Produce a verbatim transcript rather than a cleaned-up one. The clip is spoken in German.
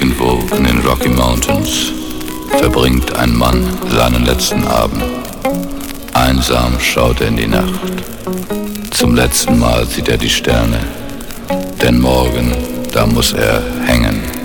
Irgendwo in den Rocky Mountains verbringt ein Mann seinen letzten Abend. Einsam schaut er in die Nacht. Zum letzten Mal sieht er die Sterne, denn morgen, da muss er hängen.